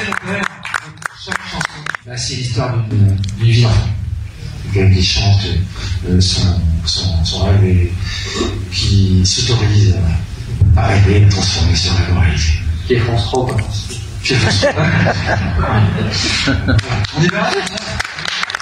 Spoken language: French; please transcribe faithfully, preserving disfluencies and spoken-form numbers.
Père, chaque chanson, bah, c'est l'histoire d'une vie d'enfant. Quelqu'un qui chante euh, son, son, son rêve et qui s'autorise à, à rêver, à transformer ce rêve en réalité. Qui est France trois, quoi. Qui est France trois. On est bien là,